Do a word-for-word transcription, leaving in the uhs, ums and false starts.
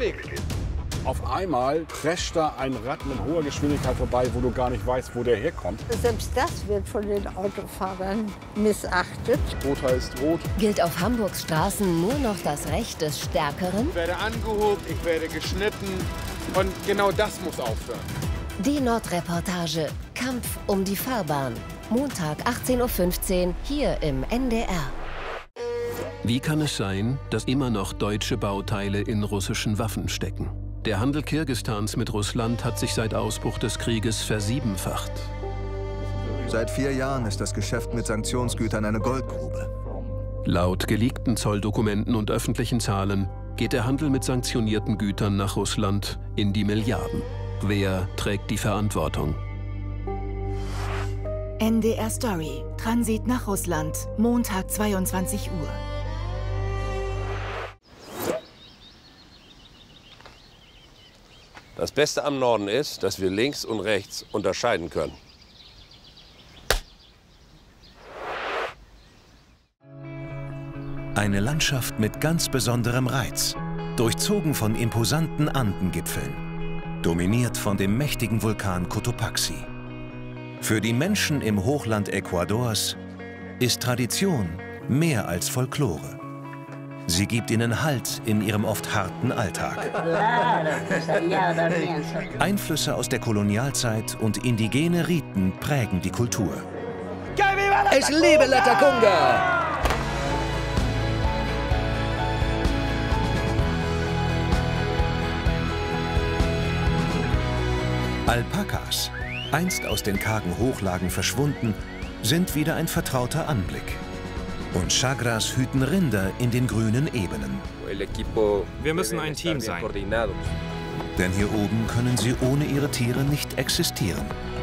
Weg. Auf einmal prescht da ein Rad mit hoher Geschwindigkeit vorbei, wo du gar nicht weißt, wo der herkommt. Selbst das wird von den Autofahrern missachtet. Rot heißt rot. Gilt auf Hamburgs Straßen nur noch das Recht des Stärkeren? Ich werde angehobt, ich werde geschnitten und genau das muss aufhören. Die Nordreportage Kampf um die Fahrbahn. Montag achtzehn Uhr fünfzehn hier im N D R. Wie kann es sein, dass immer noch deutsche Bauteile in russischen Waffen stecken? Der Handel Kirgisistans mit Russland hat sich seit Ausbruch des Krieges versiebenfacht. Seit vier Jahren ist das Geschäft mit Sanktionsgütern eine Goldgrube. Laut geleakten Zolldokumenten und öffentlichen Zahlen geht der Handel mit sanktionierten Gütern nach Russland in die Milliarden. Wer trägt die Verantwortung? N D R Story. Transit nach Russland. Montag zweiundzwanzig Uhr. Das Beste am Norden ist, dass wir links und rechts unterscheiden können. Eine Landschaft mit ganz besonderem Reiz, durchzogen von imposanten Andengipfeln, dominiert von dem mächtigen Vulkan Cotopaxi. Für die Menschen im Hochland Ecuadors ist Tradition mehr als Folklore. Sie gibt ihnen Halt in ihrem oft harten Alltag. Einflüsse aus der Kolonialzeit und indigene Riten prägen die Kultur. Ich liebe Latacunga! Alpakas, einst aus den kargen Hochlagen verschwunden, sind wieder ein vertrauter Anblick. Und Chagras hüten Rinder in den grünen Ebenen. Wir müssen ein Team sein. Denn hier oben können sie ohne ihre Tiere nicht existieren.